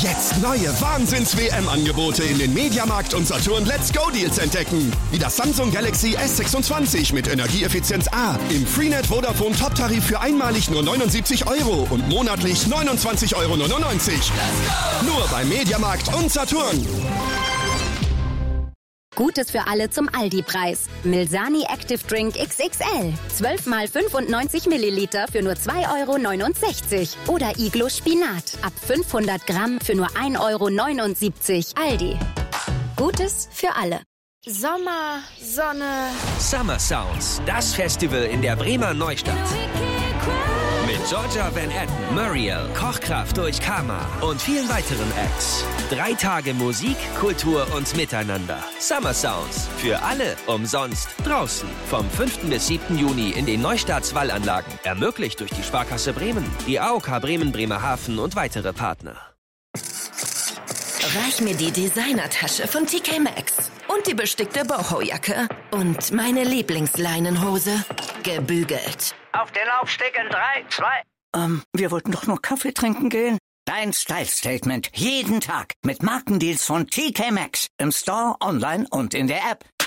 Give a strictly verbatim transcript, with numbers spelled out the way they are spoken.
Jetzt neue Wahnsinns-W M-Angebote in den Mediamarkt und Saturn Let's Go Deals entdecken. Wie das Samsung Galaxy S sechsundzwanzig mit Energieeffizienz A im Freenet Vodafone Top-Tarif für einmalig nur neunundsiebzig Euro und monatlich neunundzwanzig Euro neunundneunzig. Nur bei Mediamarkt und Saturn. Gutes für alle zum Aldi-Preis. Milsani Active Drink X X L. zwölf mal fünfundneunzig Milliliter für nur zwei Euro neunundsechzig. Oder Iglo Spinat. Ab fünfhundert Gramm für nur ein Euro neunundsiebzig. Aldi. Gutes für alle. Sommer, Sonne. Summer Sounds. Das Festival in der Bremer Neustadt. Mit Georgia Van Etten, Muriel, Kochkraft durch Karma und vielen weiteren Acts. Drei Tage Musik, Kultur und Miteinander. Summer Sounds. Für alle umsonst draußen. Vom fünften bis siebten Juni in den Neustarts Wallanlagen. Ermöglicht durch die Sparkasse Bremen, die A O K Bremen, Bremerhaven und weitere Partner. Reich mir die Designertasche von T K Maxx. Und die bestickte Boho-Jacke. Und meine Lieblingsleinenhose. Gebügelt. Auf den Laufsteg in drei, zwei... Ähm, wir wollten doch nur Kaffee trinken gehen. Dein Style-Statement. Jeden Tag. Mit Markendeals von T K Maxx. Im Store, online und in der App.